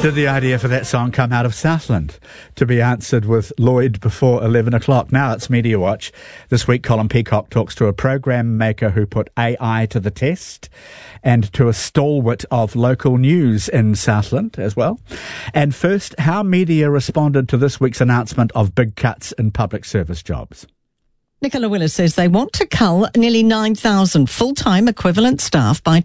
Did the idea for that song come out of Southland? To be answered with Lloyd before 11 o'clock. Now it's Media Watch. This week, Colin Peacock talks to a program maker who put AI to the test and to a stalwart of local news in Southland as well. And first, how media responded to this week's announcement of big cuts in public service jobs. Nicola Willis says they want to cull nearly 9,000 full-time equivalent staff by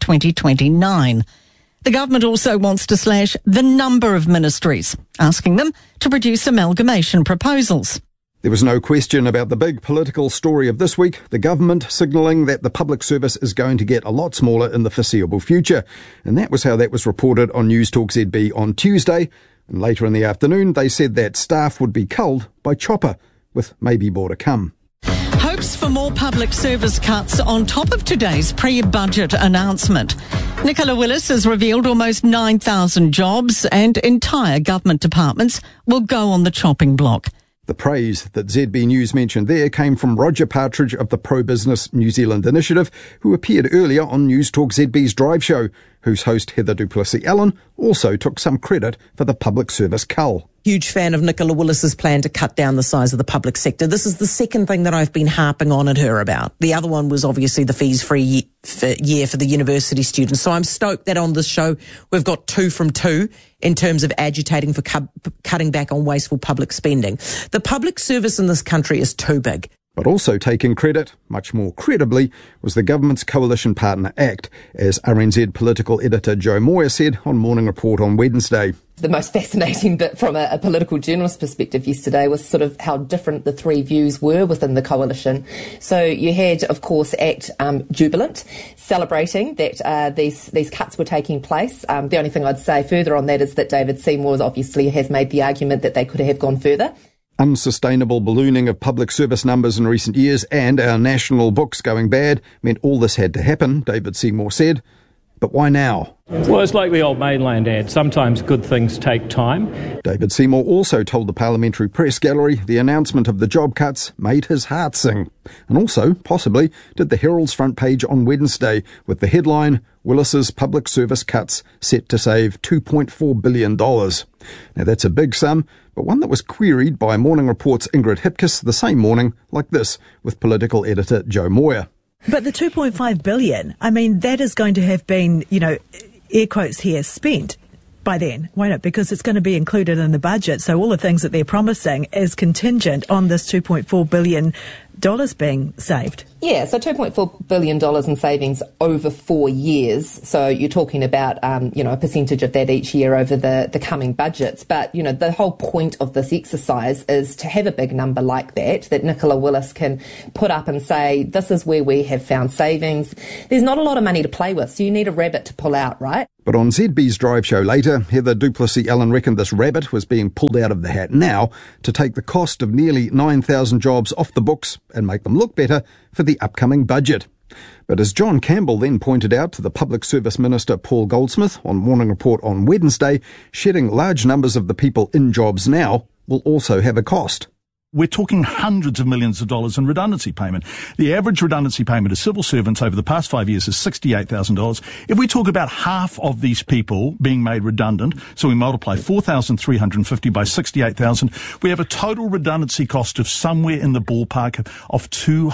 2029. The government also wants to slash the number of ministries, asking them to produce amalgamation proposals. There was no question about the big political story of this week, the government signalling that the public service is going to get a lot smaller in the foreseeable future. And that was how that was reported on News Talk ZB on Tuesday. And later in the afternoon, they said that staff would be culled by Chopper, with maybe more to come. Hopes for more public service cuts on top of today's pre-budget announcement. Nicola Willis has revealed almost 9,000 jobs and entire government departments will go on the chopping block. The praise that ZB News mentioned there came from Roger Partridge of the Pro-Business New Zealand Initiative, who appeared earlier on News Talk ZB's Drive Show, whose host Heather du Plessis-Allen also took some credit for the public service cull. Huge fan of Nicola Willis's plan to cut down the size of the public sector. This is the second thing that I've been harping on at her about. The other one was obviously the fees-free year for the university students. So I'm stoked that on this show we've got 2 from 2 in terms of agitating for cutting back on wasteful public spending. The public service in this country is too big. But also taking credit, much more credibly, was the government's Coalition Partner Act, as RNZ political editor Joe Moyer said on Morning Report on Wednesday. The most fascinating bit from a political journalist perspective yesterday was sort of how different the three views were within the coalition. So you had, of course, ACT jubilant, celebrating that these cuts were taking place. The only thing I'd say further on that is that David Seymour obviously has made the argument that they could have gone further. Unsustainable ballooning of public service numbers in recent years and our national books going bad meant all this had to happen, David Seymour said. But why now? Well, it's like the old Mainland ad. Sometimes good things take time. David Seymour also told the Parliamentary Press Gallery the announcement of the job cuts made his heart sing. And also, possibly, did the Herald's front page on Wednesday with the headline, Willis's public service cuts set to save $2.4 billion. Now that's a big sum, but one that was queried by Morning Report's Ingrid Hipkiss the same morning, like this, with political editor Joe Moyer. But the $2.5 billion, I mean, that is going to have been, air quotes here, spent by then, won't it? Because it's going to be included in the budget. So all the things that they're promising is contingent on this $2.4 billion being saved. Yeah, so $2.4 billion in savings over 4 years. So you're talking about, a percentage of that each year over the coming budgets. But, the whole point of this exercise is to have a big number like that Nicola Willis can put up and say, this is where we have found savings. There's not a lot of money to play with, so you need a rabbit to pull out, right? But on ZB's Drive Show later, Heather du Plessis-Allen reckoned this rabbit was being pulled out of the hat now to take the cost of nearly 9,000 jobs off the books and make them look better for the upcoming budget. But as John Campbell then pointed out to the Public Service Minister Paul Goldsmith on Morning Report on Wednesday, shedding large numbers of the people in jobs now will also have a cost. We're talking hundreds of millions of dollars in redundancy payment. The average redundancy payment of civil servants over the past 5 years is $68,000. If we talk about half of these people being made redundant, so we multiply 4,350 by 68,000, we have a total redundancy cost of somewhere in the ballpark of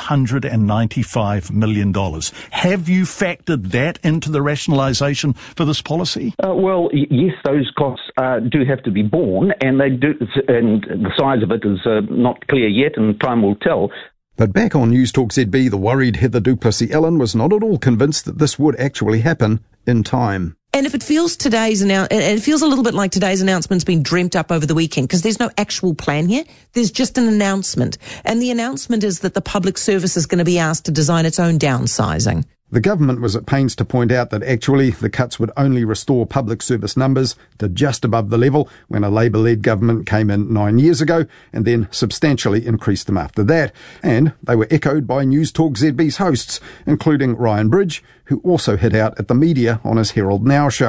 $295 million. Have you factored that into the rationalisation for this policy? Yes, those costs do have to be borne, and they do, and the size of it is not clear yet, and time will tell. But back on News Talk ZB, the worried Heather du Plessis-Allen was not at all convinced that this would actually happen in time. And if it feels it feels a little bit like today's announcement's been dreamt up over the weekend, because there's no actual plan here. There's just an announcement. And the announcement is that the public service is going to be asked to design its own downsizing. The government was at pains to point out that actually the cuts would only restore public service numbers to just above the level when a Labour-led government came in 9 years ago, and then substantially increased them after that. And they were echoed by News Talk ZB's hosts, including Ryan Bridge, who also hit out at the media on his Herald Now show.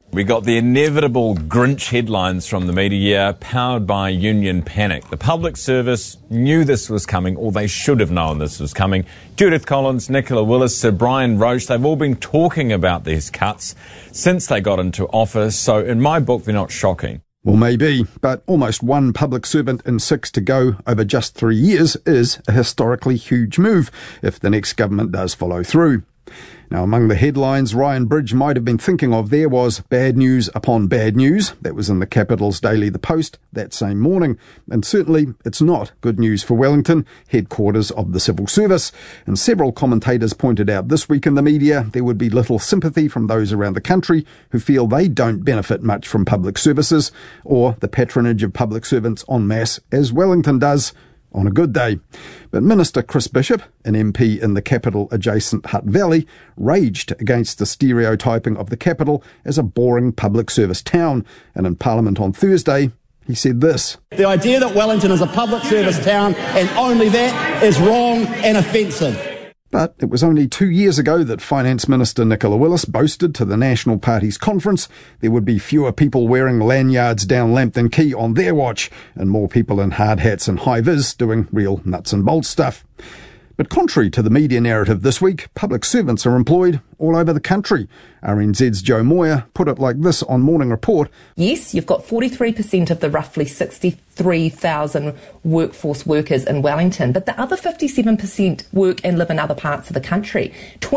We got the inevitable Grinch headlines from the media, powered by union panic. The public service knew this was coming, or they should have known this was coming. Judith Collins, Nicola Willis, Sir Brian Roche, they've all been talking about these cuts since they got into office, so in my book they're not shocking. Well, maybe, but almost one public servant in 6 to go over just 3 years is a historically huge move if the next government does follow through. Now, among the headlines Ryan Bridge might have been thinking of there was bad news upon bad news. That was in the capital's daily The Post that same morning. And certainly it's not good news for Wellington, headquarters of the civil service. And several commentators pointed out this week in the media there would be little sympathy from those around the country who feel they don't benefit much from public services or the patronage of public servants en masse as Wellington does on a good day. But Minister Chris Bishop, an MP in the capital-adjacent Hutt Valley, raged against the stereotyping of the capital as a boring public service town. And in Parliament on Thursday, he said this. The idea that Wellington is a public service town and only that is wrong and offensive. But it was only 2 years ago that Finance Minister Nicola Willis boasted to the National Party's conference there would be fewer people wearing lanyards down Lambton Quay on their watch and more people in hard hats and high-vis doing real nuts and bolts stuff. But contrary to the media narrative this week, public servants are employed all over the country. RNZ's Joe Moyer put it like this on Morning Report. Yes, you've got 43% of the roughly 63,000 workforce workers in Wellington, but the other 57% work and live in other parts of the country.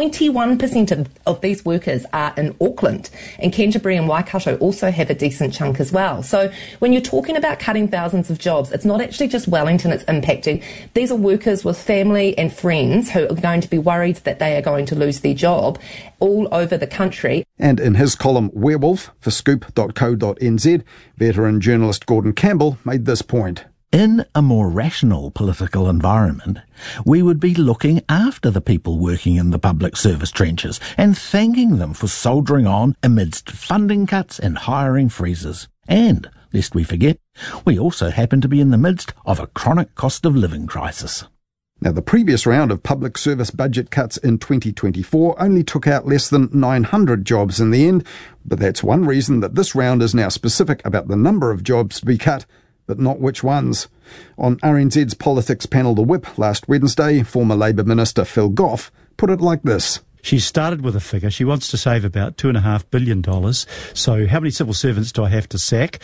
21% of these workers are in Auckland, and Canterbury and Waikato also have a decent chunk as well. So when you're talking about cutting thousands of jobs, it's not actually just Wellington it's impacting. These are workers with family and friends who are going to be worried that they are going to lose their job all over the country. And in his column Werewolf for scoop.co.nz, veteran journalist Gordon Campbell made this point. In a more rational political environment, we would be looking after the people working in the public service trenches and thanking them for soldiering on amidst funding cuts and hiring freezes. And, lest we forget, we also happen to be in the midst of a chronic cost of living crisis. Now, the previous round of public service budget cuts in 2024 only took out less than 900 jobs in the end, but that's one reason that this round is now specific about the number of jobs to be cut, but not which ones. On RNZ's Politics Panel The Whip last Wednesday, former Labour Minister Phil Goff put it like this. She started with a figure. She wants to save about $2.5 billion. So how many civil servants do I have to sack?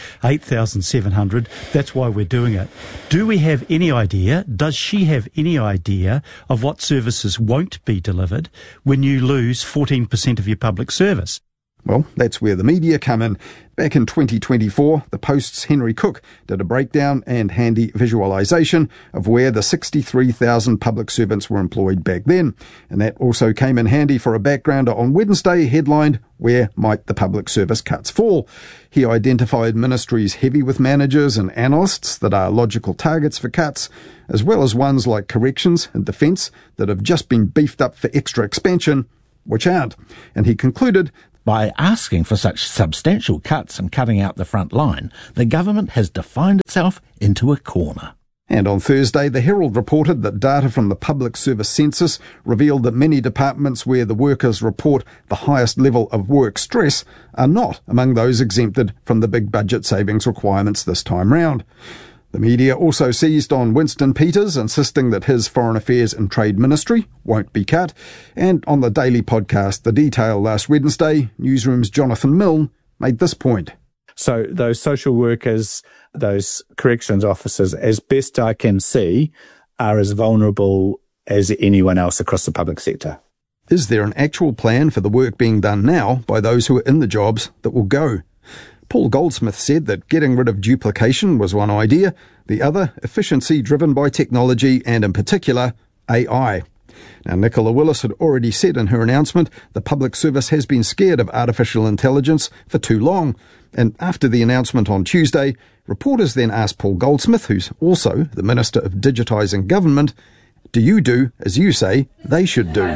8,700. That's why we're doing it. Do we have any idea, does she have any idea of what services won't be delivered when you lose 14% of your public service? Well, that's where the media come in. Back in 2024, the Post's Henry Cook did a breakdown and handy visualisation of where the 63,000 public servants were employed back then. And that also came in handy for a backgrounder on Wednesday, headlined, Where Might the Public Service Cuts Fall? He identified ministries heavy with managers and analysts that are logical targets for cuts, as well as ones like corrections and defence that have just been beefed up for extra expansion, which aren't. And he concluded, by asking for such substantial cuts and cutting out the front line, the government has defined itself into a corner. And on Thursday, the Herald reported that data from the Public Service Census revealed that many departments where the workers report the highest level of work stress are not among those exempted from the big budget savings requirements this time round. The media also seized on Winston Peters, insisting that his Foreign Affairs and Trade Ministry won't be cut. And on the daily podcast The Detail last Wednesday, Newsroom's Jonathan Milne made this point. So those social workers, those corrections officers, as best I can see, are as vulnerable as anyone else across the public sector. Is there an actual plan for the work being done now by those who are in the jobs that will go? Paul Goldsmith said that getting rid of duplication was one idea, the other, efficiency driven by technology and, in particular, AI. Now, Nicola Willis had already said in her announcement the public service has been scared of artificial intelligence for too long. And after the announcement on Tuesday, reporters then asked Paul Goldsmith, who's also the Minister of Digitising Government, do you do as you say they should do?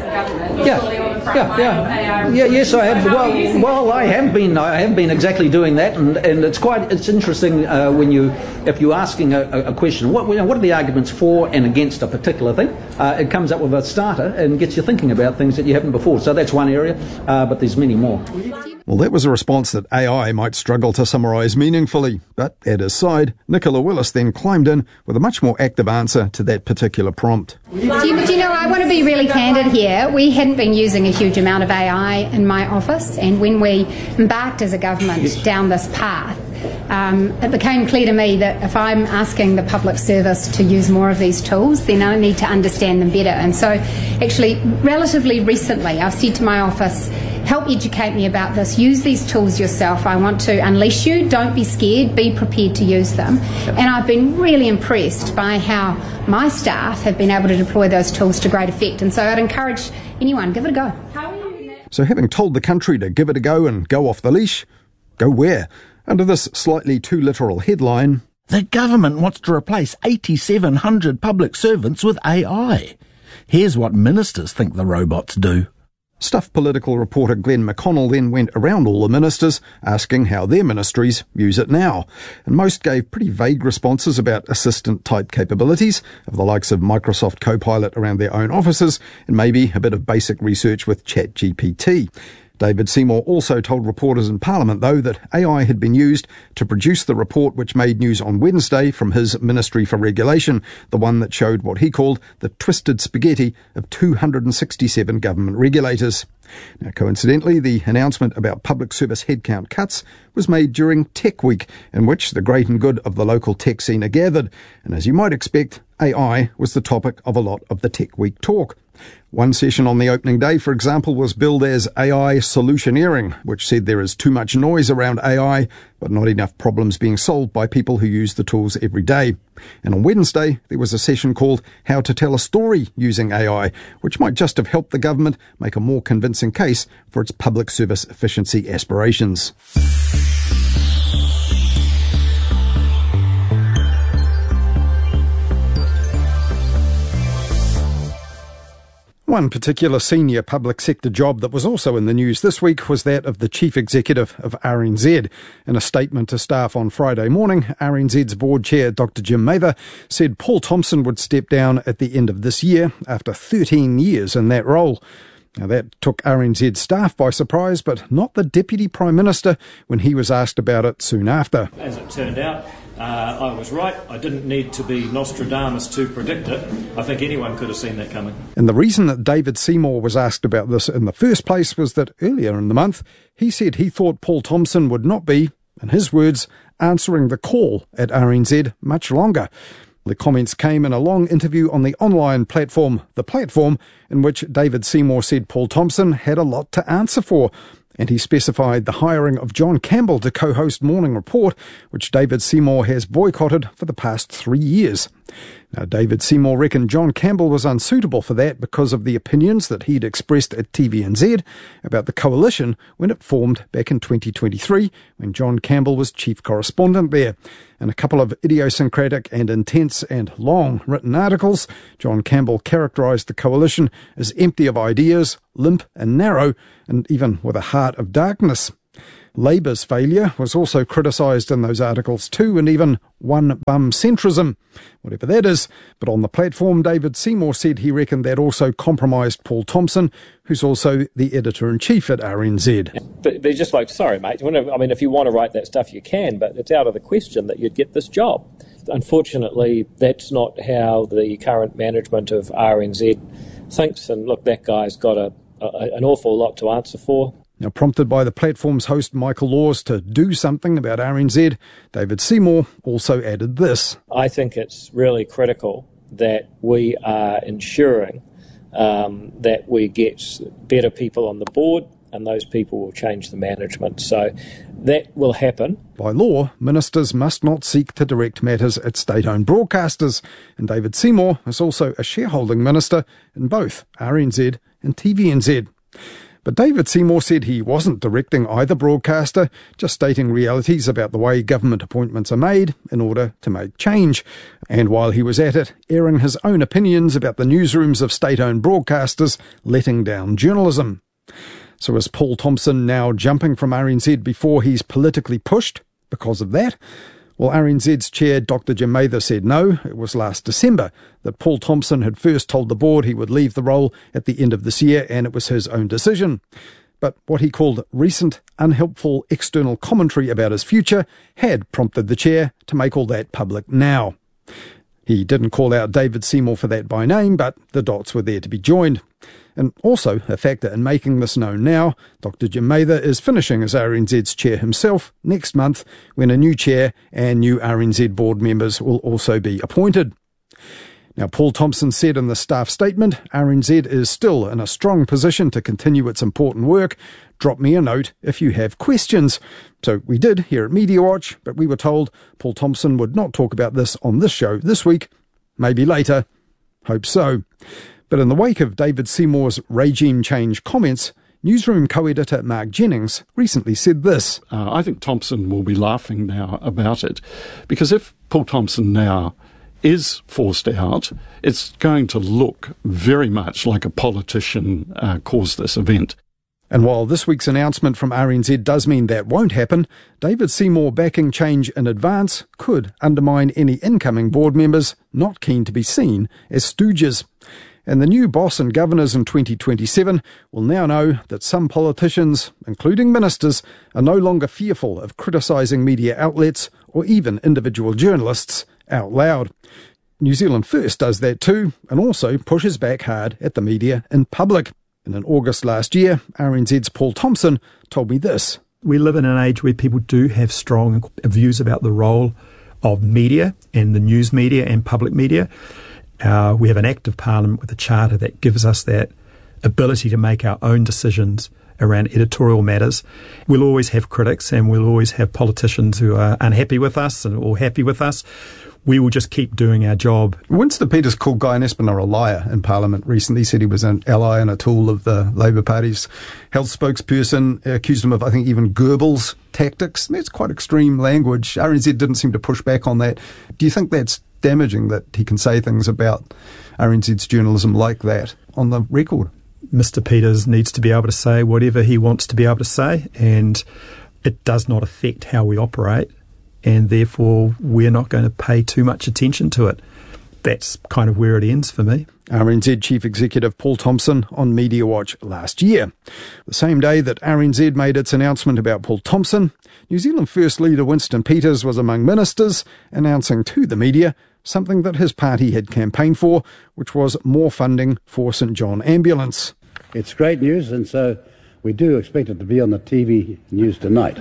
Yes, I have. Well, I have been exactly doing that, and it's interesting if you're asking a question, what are the arguments for and against a particular thing? It comes up with a starter and gets you thinking about things that you haven't before. So that's one area, but there's many more. Well, that was a response that AI might struggle to summarise meaningfully. But at his side, Nicola Willis then climbed in with a much more active answer to that particular prompt. Do you know, I want to be really candid here. We hadn't been using a huge amount of AI in my office, and when we embarked as a government down this path, it became clear to me that if I'm asking the public service to use more of these tools, then I need to understand them better. And so actually, relatively recently, I've said to my office, help educate me about this. Use these tools yourself. I want to unleash you. Don't be scared. Be prepared to use them. And I've been really impressed by how my staff have been able to deploy those tools to great effect. And so I'd encourage anyone, give it a go. So having told the country to give it a go and go off the leash, go where? Under this slightly too literal headline, the government wants to replace 8,700 public servants with AI. Here's what ministers think the robots do. Stuff political reporter Glenn McConnell then went around all the ministers asking how their ministries use it now, and most gave pretty vague responses about assistant-type capabilities of the likes of Microsoft Copilot around their own offices, and maybe a bit of basic research with ChatGPT. David Seymour also told reporters in Parliament, though, that AI had been used to produce the report which made news on Wednesday from his Ministry for Regulation, the one that showed what he called the twisted spaghetti of 267 government regulators. Now, coincidentally, the announcement about public service headcount cuts was made during Tech Week, in which the great and good of the local tech scene are gathered, and as you might expect, AI was the topic of a lot of the Tech Week talk. One session on the opening day, for example, was billed as AI solutioneering, which said there is too much noise around AI, but not enough problems being solved by people who use the tools every day. And on Wednesday, there was a session called How to Tell a Story Using AI, which might just have helped the government make a more convincing case for its public service efficiency aspirations. One particular senior public sector job that was also in the news this week was that of the Chief Executive of RNZ. In a statement to staff on Friday morning, RNZ's board chair, Dr Jim Mather, said Paul Thompson would step down at the end of this year after 13 years in that role. Now, that took RNZ staff by surprise, but not the Deputy Prime Minister when he was asked about it soon after. As it turned out, I was right. I didn't need to be Nostradamus to predict it. I think anyone could have seen that coming. And the reason that David Seymour was asked about this in the first place was that earlier in the month, he said he thought Paul Thompson would not be, in his words, answering the call at RNZ much longer. The comments came in a long interview on the online platform, The Platform, in which David Seymour said Paul Thompson had a lot to answer for. And he specified the hiring of John Campbell to co-host Morning Report, which David Seymour has boycotted for the past 3 years. Now, David Seymour reckoned John Campbell was unsuitable for that because of the opinions that he'd expressed at TVNZ about the coalition when it formed back in 2023, when John Campbell was chief correspondent there. In a couple of idiosyncratic and intense and long written articles, John Campbell characterised the coalition as empty of ideas, limp and narrow, and even with a heart of darkness. Labour's failure was also criticised in those articles too, and even one-bum centrism, whatever that is. But on the platform, David Seymour said he reckoned that also compromised Paul Thompson, who's also the editor-in-chief at RNZ. But they're just like, sorry, mate, if you want to write that stuff, you can, but it's out of the question that you'd get this job. Unfortunately, that's not how the current management of RNZ thinks, and look, that guy's got an awful lot to answer for. Now, prompted by the platform's host Michael Laws to do something about RNZ, David Seymour also added this. I think it's really critical that we are ensuring that we get better people on the board, and those people will change the management. So that will happen. By law, ministers must not seek to direct matters at state-owned broadcasters, and David Seymour is also a shareholding minister in both RNZ and TVNZ. But David Seymour said he wasn't directing either broadcaster, just stating realities about the way government appointments are made in order to make change. And while he was at it, airing his own opinions about the newsrooms of state-owned broadcasters letting down journalism. So is Paul Thompson now jumping from RNZ before he's politically pushed because of that? Well, RNZ's chair, Dr Jim Mather, said no. It was last December that Paul Thompson had first told the board he would leave the role at the end of this year, and it was his own decision. But what he called recent, unhelpful external commentary about his future had prompted the chair to make all that public now. He didn't call out David Seymour for that by name, but the dots were there to be joined. And also a factor in making this known now, Dr Jim Mather is finishing as RNZ's chair himself next month, when a new chair and new RNZ board members will also be appointed. Now, Paul Thompson said in the staff statement, RNZ is still in a strong position to continue its important work. Drop me a note if you have questions. So we did here at Media Watch, but we were told Paul Thompson would not talk about this on this show this week. Maybe later. Hope so. But in the wake of David Seymour's regime change comments, newsroom co-editor Mark Jennings recently said this. I think Thompson will be laughing now about it, because if Paul Thompson now is forced out, it's going to look very much like a politician caused this event. And while this week's announcement from RNZ does mean that won't happen, David Seymour backing change in advance could undermine any incoming board members not keen to be seen as stooges. And the new boss and governors in 2027 will now know that some politicians, including ministers, are no longer fearful of criticising media outlets or even individual journalists out loud. New Zealand First does that too, and also pushes back hard at the media in public. And in August last year, RNZ's Paul Thompson told me this. We live in an age where people do have strong views about the role of media and the news media and public media. We have an active parliament with a charter that gives us that ability to make our own decisions around editorial matters. We'll always have critics and we'll always have politicians who are unhappy with us or happy with us. We will just keep doing our job. Winston Peters called Guy Espiner a liar in Parliament recently. He said he was an ally and a tool of the Labour Party's health spokesperson, accused him of, I think, even Goebbels tactics. That's quite extreme language. RNZ didn't seem to push back on that. Do you think that's damaging, that he can say things about RNZ's journalism like that on the record? Mr. Peters needs to be able to say whatever he wants to be able to say, and it does not affect how we operate, and therefore we're not going to pay too much attention to it. That's kind of where it ends for me. RNZ Chief Executive Paul Thompson on Media Watch last year. The same day that RNZ made its announcement about Paul Thompson, New Zealand First leader Winston Peters was among ministers announcing to the media something that his party had campaigned for, which was more funding for St John Ambulance. It's great news, and so we do expect it to be on the TV news tonight.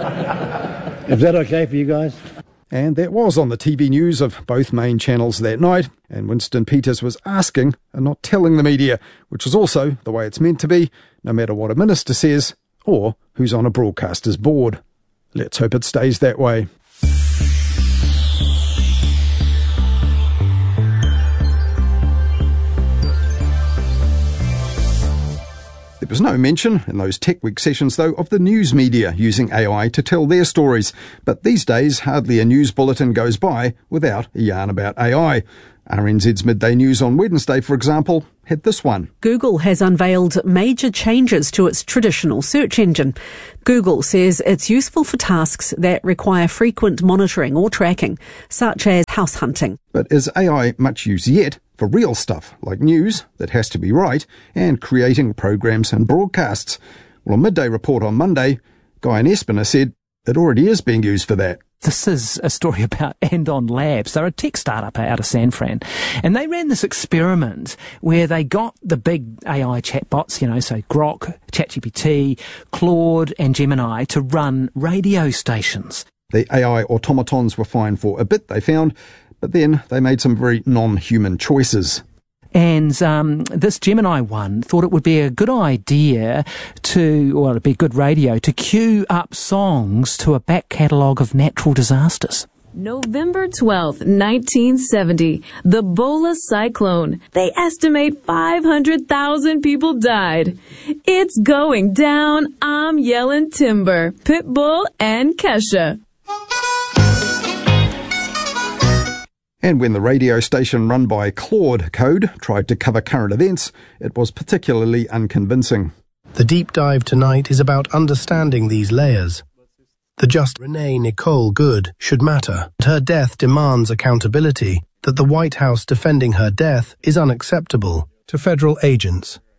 Is that okay for you guys? And that was on the TV news of both main channels that night, and Winston Peters was asking and not telling the media, which is also the way it's meant to be, no matter what a minister says or who's on a broadcaster's board. Let's hope it stays that way. There was no mention in those Tech Week sessions, though, of the news media using AI to tell their stories. But these days, hardly a news bulletin goes by without a yarn about AI. RNZ's Midday News on Wednesday, for example, had this one. Google has unveiled major changes to its traditional search engine. Google says it's useful for tasks that require frequent monitoring or tracking, such as house hunting. But is AI much use yet for real stuff like news that has to be right and creating programs and broadcasts? Well, a Midday Report on Monday, Guy Espiner said it already is being used for that. This is a story about Andon Labs. They're a tech startup out of San Fran. And they ran this experiment where they got the big AI chatbots, so Grok, ChatGPT, Claude and Gemini to run radio stations. The AI automatons were fine for a bit, they found, but then they made some very non-human choices. And this Gemini one thought it would be a good idea it'd be good radio, to queue up songs to a back catalogue of natural disasters. November 12th, 1970, the Bola cyclone. They estimate 500,000 people died. It's going down, I'm yelling timber, Pitbull and Kesha. And when the radio station run by Claude Code tried to cover current events, it was particularly unconvincing. The deep dive tonight is about understanding these layers. The just Renee Nicole Good should matter. Her death demands accountability, that the White House defending her death is unacceptable. To federal agents,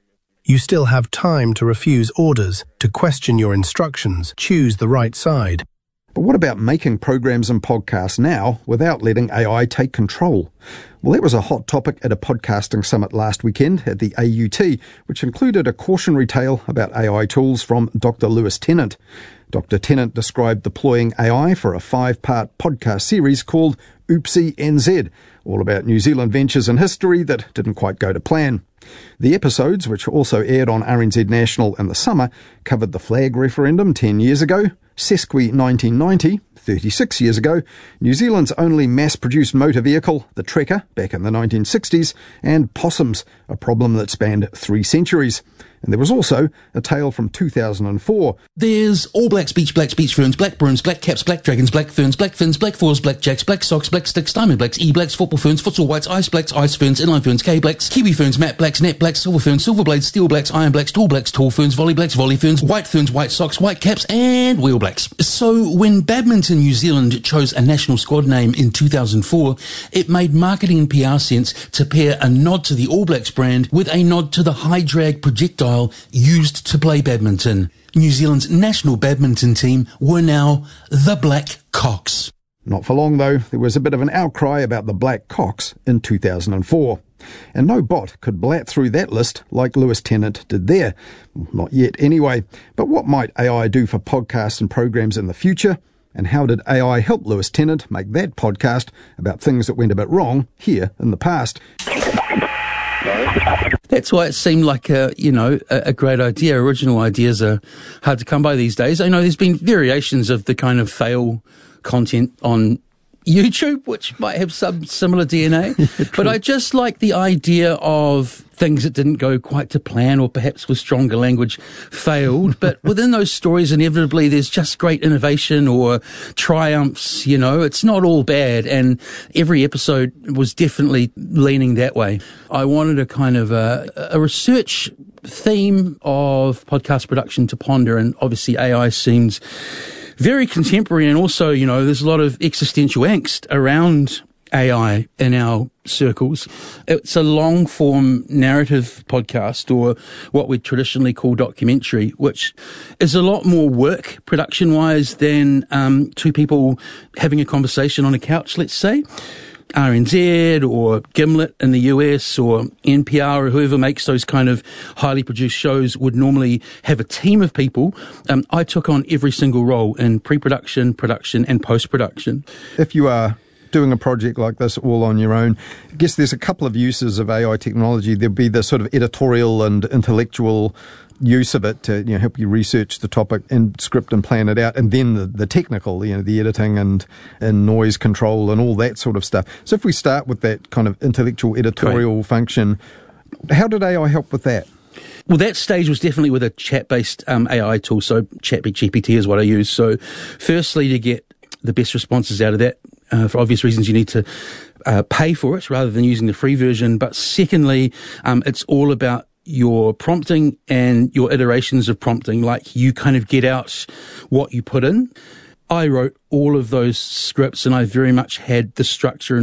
You still have time to refuse orders, to question your instructions, choose the right side. But what about making programs and podcasts now without letting AI take control? Well, that was a hot topic at a podcasting summit last weekend at the AUT, which included a cautionary tale about AI tools from Dr. Lewis Tennant. Dr. Tennant described deploying AI for a 5-part podcast series called Oopsie NZ, all about New Zealand ventures in history that didn't quite go to plan. The episodes, which also aired on RNZ National in the summer, covered the flag referendum 10 years ago, Sesqui 1990, 36 years ago, New Zealand's only mass-produced motor vehicle, the Trekker, back in the 1960s, and possums, a problem that spanned 3 centuries. And there was also a tale from 2004. There's All Blacks, Beach Blacks, Beach Ferns, Black Bruins, Black Caps, Black Dragons, Black Ferns, Black Fins, Black Fours, Black Jacks, Black Socks, Black Sticks, Diamond Blacks, E-Blacks, Football Ferns, Futsal Whites, Ice Blacks, Ice Ferns, Inline Ferns, K-Blacks, Kiwi Ferns, Matte Blacks, Net Blacks, Silver Ferns, Silver Blades, Steel Blacks, Iron Blacks, Tall Ferns, Volley Blacks, Volley Ferns, White Ferns, White Socks, White Caps, and Wheel Blacks. So when Badminton New Zealand chose a national squad name in 2004, it made marketing and PR sense to pair a nod to the All Blacks brand with a nod to the high drag projectile used to play badminton. New Zealand's national badminton team were now the Black Cocks. Not for long, though, there was a bit of an outcry about the Black Cocks in 2004. And no bot could blat through that list like Lewis Tennant did there. Not yet, anyway. But what might AI do for podcasts and programs in the future? And how did AI help Lewis Tennant make that podcast about things that went a bit wrong here in the past? That's why it seemed like a great idea. Original ideas are hard to come by these days. I know there's been variations of the kind of fail content on YouTube, which might have some similar DNA. But I just like the idea of things that didn't go quite to plan, or perhaps with stronger language failed. But within those stories, inevitably, there's just great innovation or triumphs. It's not all bad. And every episode was definitely leaning that way. I wanted a kind of a research theme of podcast production to ponder. And obviously AI seems very contemporary, and also, there's a lot of existential angst around AI in our circles. It's a long-form narrative podcast, or what we traditionally call documentary, which is a lot more work production-wise than 2 people having a conversation on a couch, let's say. RNZ or Gimlet in the US or NPR or whoever makes those kind of highly produced shows would normally have a team of people. I took on every single role in pre-production, production and post-production. If you are doing a project like this all on your own, I guess there's a couple of uses of AI technology. There'll be the sort of editorial and intellectual use of it to help you research the topic and script and plan it out, and then the technical, the editing and noise control and all that sort of stuff. So if we start with that kind of intellectual editorial function, how did AI help with that? Well, that stage was definitely with a chat-based AI tool, so ChatGPT is what I use. So firstly, to get the best responses out of that, for obvious reasons, you need to pay for it rather than using the free version. But secondly, it's all about your prompting and your iterations of prompting, like you kind of get out what you put in. I wrote all of those scripts, and I very much had the structure